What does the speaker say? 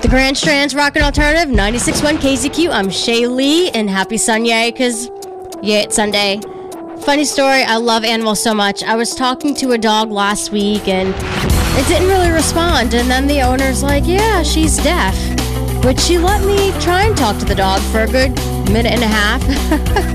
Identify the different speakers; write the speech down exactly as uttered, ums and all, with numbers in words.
Speaker 1: The Grand Strand's Rockin' Alternative, ninety-six point one K Z Q. I'm Shay Lee, and happy Sunday, because, yeah, it's Sunday. Funny story, I love animals so much. I was talking to a dog last week, and it didn't really respond, and then the owner's like, yeah, she's deaf. Which she let me try and talk to the dog for a good minute and a half.